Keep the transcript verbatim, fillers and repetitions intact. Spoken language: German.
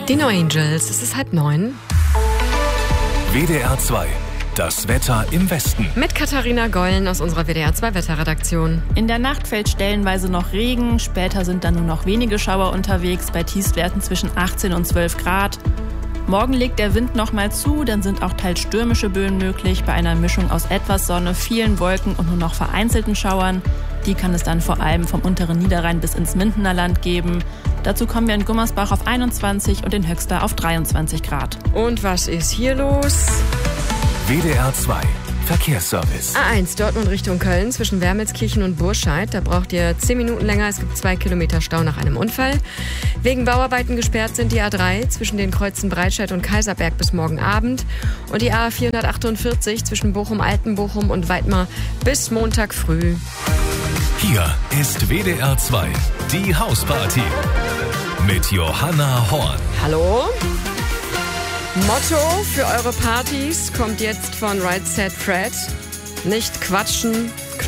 Die No Angels, es ist halb neun. W D R zwei, das Wetter im Westen. Mit Katharina Gollen aus unserer W D R zwei Wetterredaktion. In der Nacht fällt stellenweise noch Regen, später sind dann nur noch wenige Schauer unterwegs, bei Tiefstwerten zwischen achtzehn und zwölf Grad. Morgen legt der Wind noch mal zu, dann sind auch teils stürmische Böen möglich, bei einer Mischung aus etwas Sonne, vielen Wolken und nur noch vereinzelten Schauern. Die kann es dann vor allem vom unteren Niederrhein bis ins Mindener Land geben. Dazu kommen wir in Gummersbach auf einundzwanzig und in Höxter auf dreiundzwanzig Grad. Und was ist hier los? W D R zwei, Verkehrsservice. A eins, Dortmund Richtung Köln, zwischen Wermelskirchen und Burscheid. Da braucht ihr zehn Minuten länger. Es gibt zwei Kilometer Stau nach einem Unfall. Wegen Bauarbeiten gesperrt sind die A drei zwischen den Kreuzen Breitscheid und Kaiserberg bis morgen Abend. Und die A vierhundertachtundvierzig zwischen Bochum-Altenbochum und Weidmar bis Montag früh. Hier ist W D R zwei, die Hausparty. Mit Johanna Horn. Hallo? Motto für eure Partys kommt jetzt von Right Said Fred. Nicht quatschen,